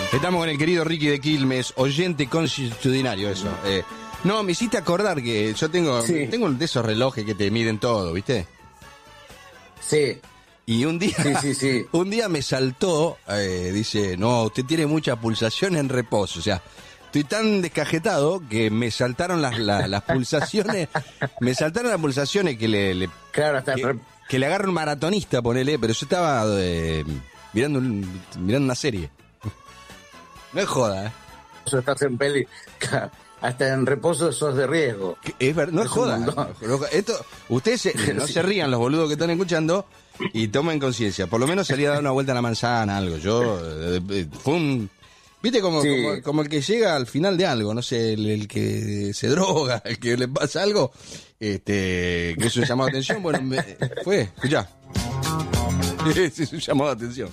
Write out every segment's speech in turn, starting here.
Estamos con el querido Ricky de Quilmes, oyente constitucionario, eso. No, me hiciste acordar que yo tengo de esos relojes que te miden todo, ¿viste? Sí. Y un día, un día me saltó, dice, no, usted tiene mucha pulsación en reposo, o sea, estoy tan descajetado que me saltaron las pulsaciones, que claro, hasta que le agarra un maratonista, ponele, pero yo estaba mirando una serie. No es joda, Eso estás en peli, hasta en reposo sos de riesgo. No es joda. Esto, ustedes no se rían los boludos que están escuchando y tomen conciencia. Por lo menos salía a dar una vuelta a la manzana, algo. Yo, fue un... ¿Viste como el que llega al final de algo? No sé, el que se droga, el que le pasa algo, que es un llamado de atención. Bueno, escuchá. Es un llamado de atención.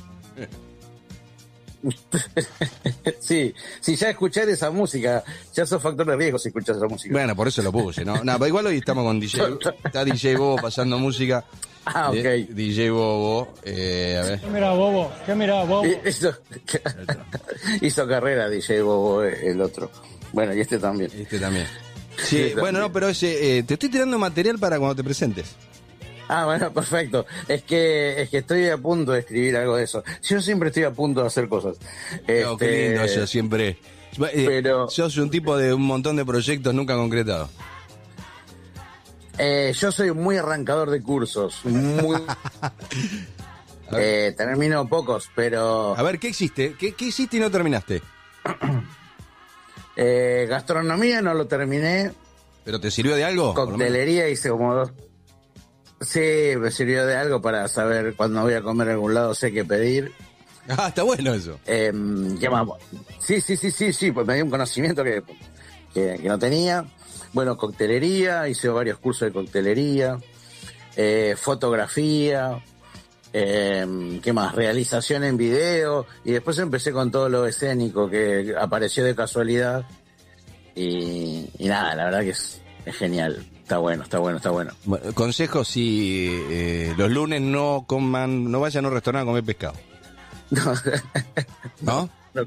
Sí, si ya escuchar esa música, ya sos factor de riesgo si escuchas esa música. Bueno, por eso lo puse, ¿no? Pero igual hoy estamos con DJ. Está DJ Bobo pasando música. Ah, ok. DJ Bobo, a ver. ¿Qué mira, Bobo? Hizo carrera DJ Bobo, el otro. Bueno, y este también. Sí, bueno, no, pero te estoy tirando material para cuando te presentes. Ah, bueno, perfecto. Es que estoy a punto de escribir algo de eso. Yo siempre estoy a punto de hacer cosas. No, qué lindo eso, siempre. Pero sos un tipo de un montón de proyectos nunca concretados. Yo soy muy arrancador de cursos. Termino pocos, pero... A ver, ¿qué hiciste? ¿Qué hiciste y no terminaste? Gastronomía no lo terminé. ¿Pero te sirvió de algo? Coctelería hice como 2. Sí, me sirvió de algo para saber cuando voy a comer a algún lado, sé qué pedir. Ah, está bueno eso. ¿Qué más? Sí, pues me dio un conocimiento que no tenía. Bueno, coctelería, hice varios cursos de coctelería, fotografía, ¿qué más? Realización en video, y después empecé con todo lo escénico que apareció de casualidad. Y nada, la verdad que es genial. Está bueno. Bueno, consejo, si los lunes no vayan a un restaurante a comer pescado. ¿No?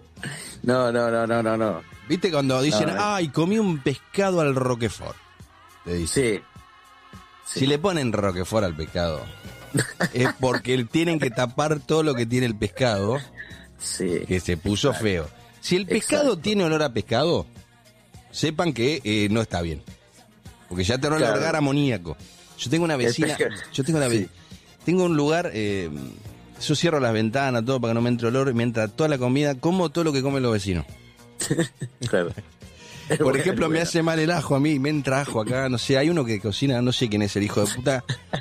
No. ¿Viste cuando dicen, ay, comí un pescado al Roquefort? Te dicen. Sí. Si le ponen Roquefort al pescado, es porque tienen que tapar todo lo que tiene el pescado, que se puso feo. Si el pescado tiene olor a pescado, sepan que no está bien. Porque ya te van a largar amoníaco. Yo tengo una vecina, tengo un lugar, yo cierro las ventanas, todo para que no me entre olor, mientras toda la comida, como todo lo que comen los vecinos. Claro. Por ejemplo, me hace mal el ajo a mí, me entra ajo acá, no sé, hay uno que cocina, no sé quién es el hijo de puta,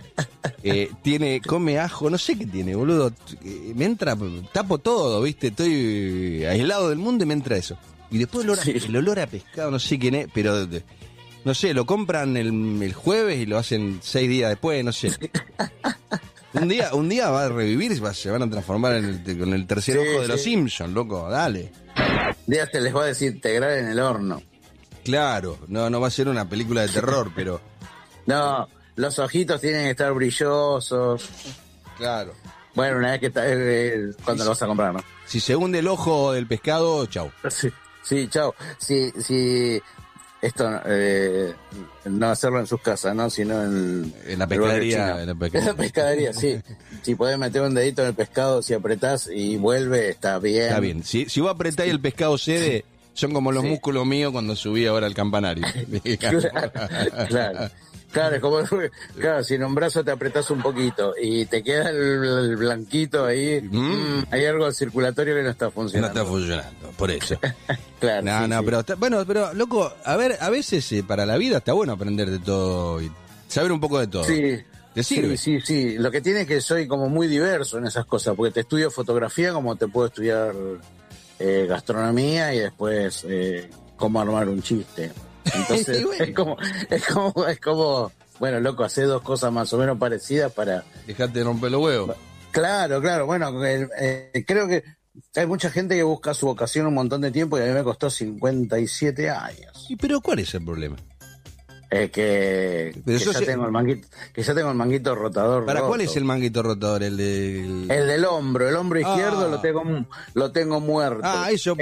come ajo, no sé qué tiene, boludo, me entra, tapo todo, viste, estoy aislado del mundo y me entra eso. Y después el olor a pescado, no sé quién es, pero... No sé, lo compran el jueves y lo hacen 6 días después, no sé. Un día va a revivir y se van a transformar con el tercer ojo de los Simpsons, loco, dale. Días te les va a desintegrar en el horno. Claro, no va a ser una película de terror, pero... No, los ojitos tienen que estar brillosos. Claro. Bueno, una vez que cuando lo vas a comprar, ¿no? Si se hunde el ojo del pescado, chau. Sí, chau. Si esto no hacerlo en sus casas, ¿no? Sino en la pescadería. En la pescadería, sí. Si podés meter un dedito en el pescado, si apretás y vuelve, está bien. Está bien. Si vos apretás y el pescado cede, son como los músculos míos cuando subí ahora al campanario. Claro, es como, si en un brazo te apretás un poquito y te queda el blanquito ahí, hay algo circulatorio que no está funcionando. No está funcionando, por eso. Claro. Pero loco, a ver, a veces para la vida está bueno aprender de todo y saber un poco de todo. Sí. ¿Te sirve? Sí. Lo que tiene es que soy como muy diverso en esas cosas, porque te estudio fotografía como te puedo estudiar gastronomía y después cómo armar un chiste. Entonces, bueno. es como, bueno, loco, hace 2 cosas más o menos parecidas para... Dejate de romper los huevos. Claro, bueno, creo que hay mucha gente que busca su vocación un montón de tiempo y a mí me costó 57 años. ¿Y pero cuál es el problema? Que ya tengo el manguito rotador. ¿Para roto. cuál es el manguito rotador? El del hombro. El hombro izquierdo lo tengo muerto. Eso.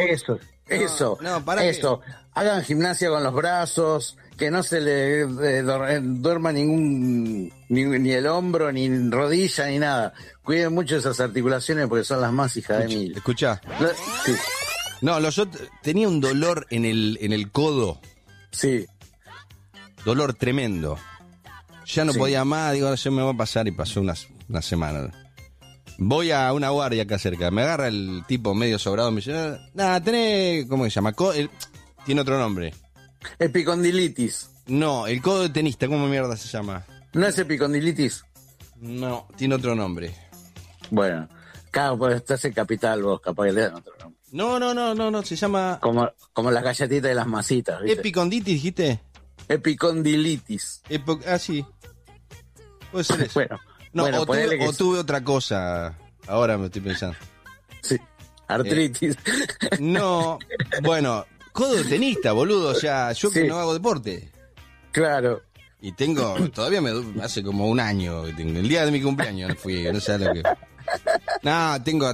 Eso. Hagan gimnasia con los brazos, que no se le duerma ni el hombro, ni rodilla, ni nada. Cuiden mucho esas articulaciones porque son las más hijas de mil. Escuchá. Sí. No, yo tenía un dolor en el codo. Sí. Dolor tremendo. Ya no podía más, digo, ya me va a pasar, y pasó una semana. Voy a una guardia acá cerca, me agarra el tipo medio sobrado, me dice, tenés, ¿cómo se llama? Tiene otro nombre. Epicondilitis. No, el codo de tenista, ¿cómo mierda se llama? ¿No es epicondilitis? No, tiene otro nombre. Bueno, claro, pues estás en Capital vos, capaz que le dan otro nombre. No, se llama... Como las galletitas de las masitas, ¿viste? ¿Epiconditis dijiste? Epicondilitis. Sí. Puede ser eso. Bueno, o tuve otra cosa, ahora me estoy pensando. Sí, artritis. No, bueno, codo de tenista, boludo, o sea, yo que no hago deporte. Claro. Y todavía hace como un año, el día de mi cumpleaños fui, no sé lo que... No, tengo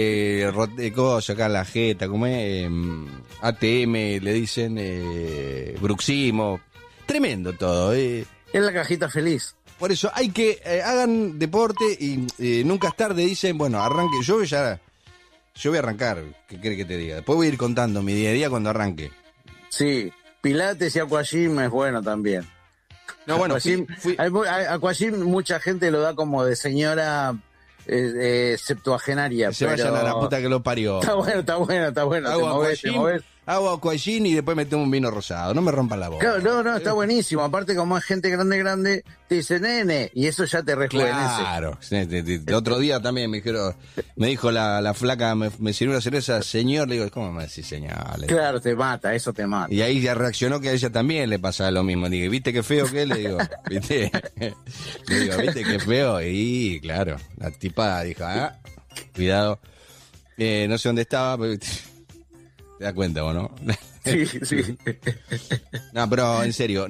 cosa acá en la jeta, como es, ATM, le dicen, bruxismo, tremendo todo. Es la cajita feliz. Por eso hay que hagan deporte y nunca es tarde, dicen, bueno, arranque, yo voy a arrancar, ¿qué querés que te diga? Después voy a ir contando mi día a día cuando arranque. Sí, pilates y aquagym es bueno también. No, bueno, aquagym mucha gente lo da como de señora septuagenaria. Se vayan a la puta que lo parió. Está bueno. Te movés. Hago aquagym y después metemos un vino rosado. No me rompan la boca. Claro, no, está buenísimo. Aparte, como es gente grande, te dice nene, y eso ya te rejuvenece. Claro. El otro día también me dijo la flaca, me sirvió una cerveza, señor, le digo, ¿cómo me decís señor? Claro, eso te mata. Y ahí ya reaccionó que a ella también le pasaba lo mismo. Le digo, ¿viste qué feo que es? Le digo, ¿viste? Le digo, ¿viste qué feo? Y claro, la tipa dijo, cuidado. No sé dónde estaba, pero... ¿Te das cuenta vos, no? Sí. No, pero en serio.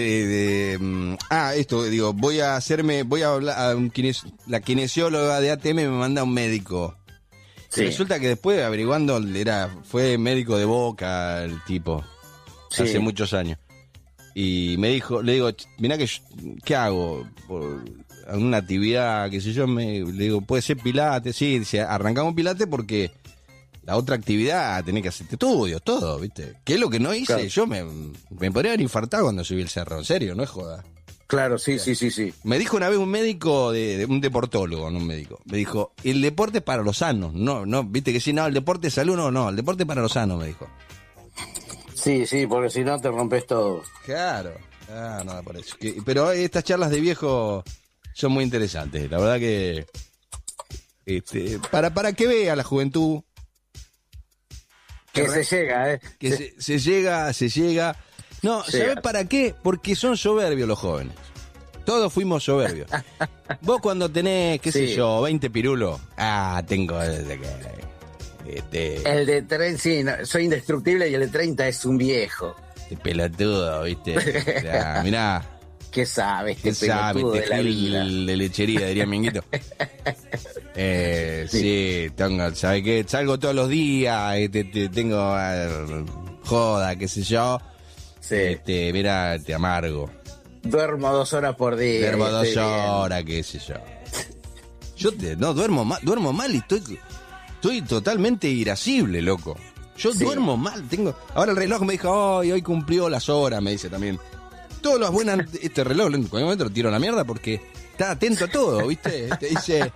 Esto, digo, voy a hablar a la kinesióloga de ATM me manda un médico. Sí. Resulta que después averiguando fue médico de Boca el tipo. Sí. Hace muchos años. Y le digo, mirá ¿qué hago? Por alguna actividad, qué sé yo, le digo, puede ser pilates, sí, dice, arrancamos pilates porque la otra actividad tenés que hacerte estudios, todo, ¿viste? Que es lo que no hice, claro. Yo me podría haber infartado cuando subí el cerro, en serio, no es joda. Claro, sí. Me dijo una vez un médico, un deportólogo, no un médico, me dijo, el deporte es para los sanos, no, viste que si no, el deporte es salud, no, el deporte es para los sanos, me dijo. Sí, porque si no te rompes todo. Claro, nada por eso. Pero estas charlas de viejo son muy interesantes, la verdad que para que vea la juventud que se llega, que se llega. No, ¿sabés para qué? Porque son soberbios los jóvenes. Todos fuimos soberbios. Vos cuando tenés, qué sé yo, 20 pirulos, tengo el de 30, sí, no, soy indestructible, y el de 30 es un viejo. Este pelotudo, ¿viste? O sea, mirá. ¿Qué sabes? ¿Qué pelotudo de la vida? De lechería, diría Minguito. Sí, ¿sabes qué? Salgo todos los días, tengo joda, qué sé yo. Sí. Mira, te amargo. Duermo 2 horas por día. Duermo 2 horas, qué sé yo. Yo duermo mal y estoy totalmente irascible, loco. Yo duermo mal, ahora el reloj me dijo, hoy cumplió las horas, me dice también. Todas las buenas, este reloj, en cualquier momento lo tiro a la mierda porque está atento a todo, ¿viste? Te dice,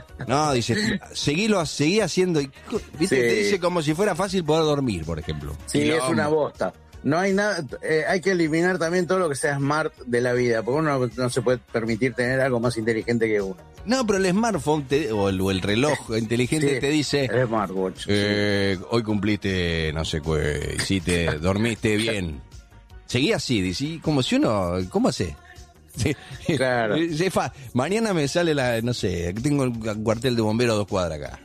seguí haciendo, ¿viste? Te dice como si fuera fácil poder dormir, por ejemplo. Sí, es una bosta. No hay nada, hay que eliminar también todo lo que sea smart de la vida, porque uno no se puede permitir tener algo más inteligente que uno. No, pero el smartphone o el reloj inteligente te dice, el smartwatch. Hoy cumpliste, no sé qué, dormiste bien. Seguí así, dice, como si uno, ¿cómo hace? Sí. Claro. Mañana me sale no sé, tengo el cuartel de bomberos a 2 cuadras acá.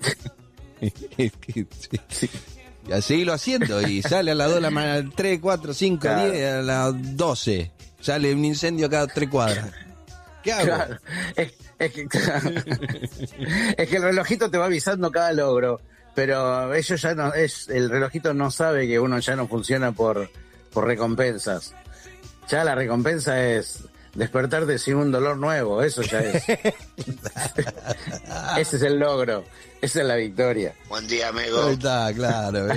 Sí. Y seguirlo haciendo y sale a las 2 de la mañana, 3, 4, 5, claro. 10, a las 12. Sale un incendio cada 3 cuadras. ¿Qué hago? Claro, es que el relojito te va avisando cada logro, pero ellos ya no, el relojito no sabe que uno ya no funciona por recompensas. Ya la recompensa es despertarte sin un dolor nuevo, eso ya es. Ese es el logro, esa es la victoria. Buen día, amigo. Ahí está, claro.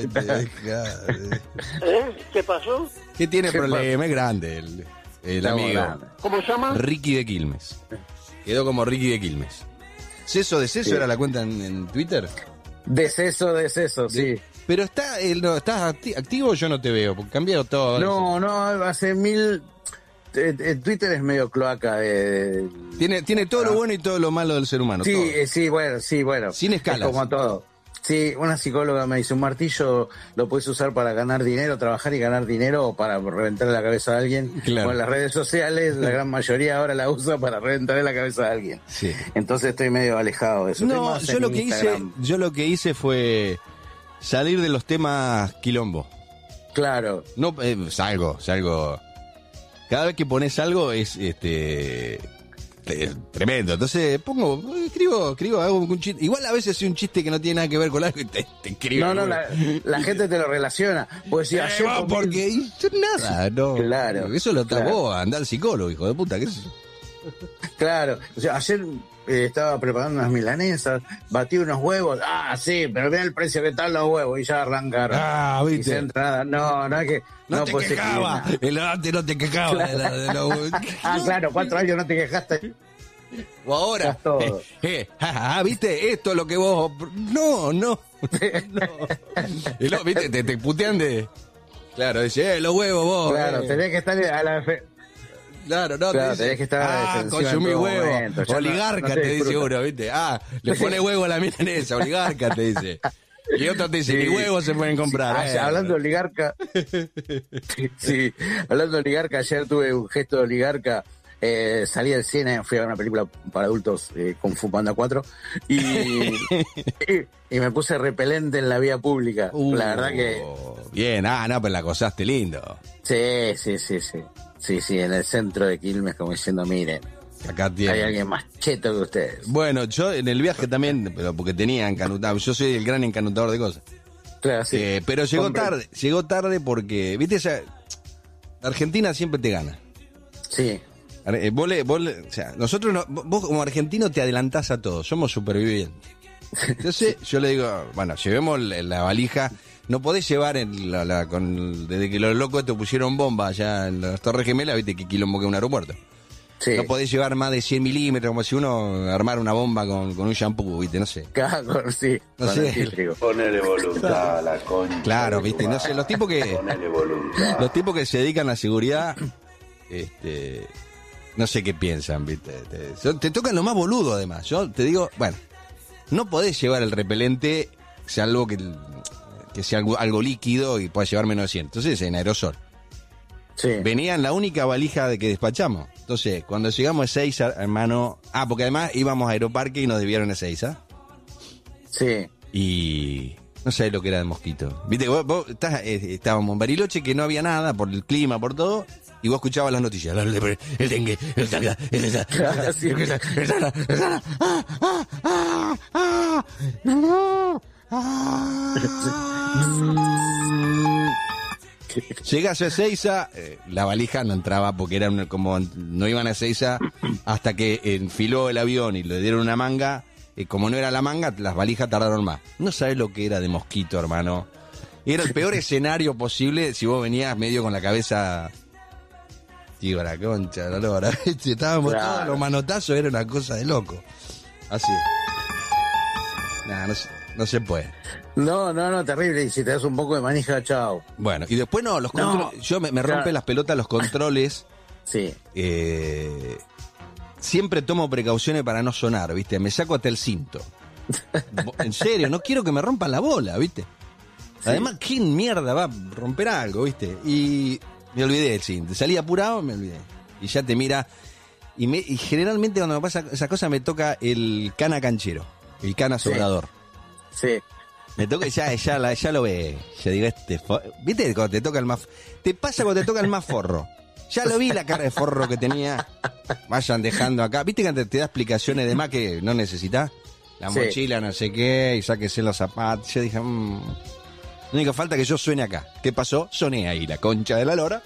¿Qué pasó? ¿Qué tiene problema? Es grande el amigo. Grande. ¿Cómo se llama? Ricky de Quilmes. Quedó como Ricky de Quilmes. ¿Ceso de Ceso era la cuenta en Twitter? Deceso, sí. Pero ¿estás activo o yo no te veo? Porque cambiaron todo. No, hace Twitter es medio cloaca. Tiene todo lo bueno y todo lo malo del ser humano. Sí, bueno. Sin escalas. Es como todo. Sí, una psicóloga me dice, un martillo lo puedes usar para ganar dinero, trabajar y ganar dinero, o para reventar la cabeza a alguien. Claro. Con las redes sociales, la gran mayoría ahora la usa para reventar la cabeza a alguien. Sí. Entonces estoy medio alejado de eso. No, yo lo que hice fue salir de los temas quilombo. Claro. No, salgo. Cada vez que pones algo es tremendo. Entonces escribo, hago un chiste. Igual a veces es un chiste que no tiene nada que ver con algo y te escribo. No, la gente te lo relaciona. Pues si ayer porque nada, no. Claro. Eso lo tapó, andá al psicólogo, hijo de puta, ¿qué es eso? Claro, o sea, ayer estaba preparando unas milanesas, batí unos huevos, sí, pero mira el precio que están los huevos, y ya arrancaron. ¿Viste? Y se entra, no es que... No te quejaba, antes no te quejaba. Claro. De los huevos. Claro, 4 años no te quejaste. O ahora, todo. ¿viste? Esto es lo que vos... No. Y luego, ¿viste? Te putean de... Claro, dice, los huevos vos. Claro, tenés que estar a la... Claro, no, claro, tenés que estar consumí huevo, momento, oligarca no te dice uno, ¿viste? Le pone huevo a la milanesa, oligarca te dice. Y otro te dice, ni huevos se pueden comprar. Hablando de oligarca, hablando de oligarca, ayer tuve un gesto de oligarca. Salí del cine, fui a ver una película para adultos, Kung Fu Panda 4, y me puse repelente en la vía pública. La verdad que... Bien, pero la gozaste lindo. Sí, en el centro de Quilmes, como diciendo, miren, acá tiene. Hay alguien más cheto que ustedes. Bueno, yo en el viaje también, pero porque tenía encanutado, yo soy el gran encantador de cosas. Claro, sí. Pero llegó tarde porque, viste, Argentina siempre te gana. Sí. O sea, nosotros, vos como argentino te adelantás a todo, somos supervivientes. Entonces yo le digo, bueno, llevemos la valija. No podés llevar desde que los locos te pusieron bomba allá en las Torres Gemelas, viste que quilombo que es un aeropuerto. Sí. No podés llevar más de 100 milímetros, como si uno armara una bomba con un shampoo, viste, no sé. Claro, sí. No sé. Ponele voluntad a la concha. Claro, viste, no sé, los tipos que se dedican a la seguridad, no sé qué piensan, viste. Te tocan lo más boludo, además. Yo te digo, bueno, no podés llevar el repelente, salvo que sea algo líquido y pueda llevar menos de 100. Entonces, en aerosol. Sí. Venía en la única valija de que despachamos. Entonces, cuando llegamos a Ezeiza, hermano... porque además íbamos a Aeroparque y nos debieron a Ezeiza. Sí. Y... no sabés lo que era de mosquito. Viste, vos estábamos en Bariloche, que no había nada por el clima, por todo... Y vos escuchabas las noticias, el dengue, el saga, Llegas a Ezeiza, la valija no entraba porque era como no iban a Ezeiza hasta que enfiló el avión y le dieron una manga. Como no era la manga, las valijas tardaron más. No sabés lo que era de mosquito, hermano. Era el peor escenario posible si vos venías medio con la cabeza... Tío, la concha, la lora. Estábamos todos los manotazos, era una cosa de loco. Así. No se puede. No, terrible. Y si te das un poco de manija, chao. Bueno, y después los controles. Yo me rompe las pelotas los controles. Sí. Siempre tomo precauciones para no sonar, ¿viste? Me saco hasta el cinto. En serio, no quiero que me rompan la bola, ¿viste? Sí. Además, ¿quién mierda va a romper algo, viste? Y... me olvidé del cinto. Salí apurado, me olvidé. Y ya te mira. Y generalmente cuando me pasa esa cosa me toca el cana canchero. El cana sobrador. Sí. Me toca y ya lo ve. Ya digo, ¿viste cuando te toca el más... Te pasa cuando te toca el más forro. Ya lo vi la cara de forro que tenía. Vayan dejando acá. ¿Viste que antes te da explicaciones de más que no necesitas? La mochila, no sé qué, y sáquese los zapatos. Yo dije, la única falta que yo suene acá. ¿Qué pasó? Soné ahí, la concha de la lora.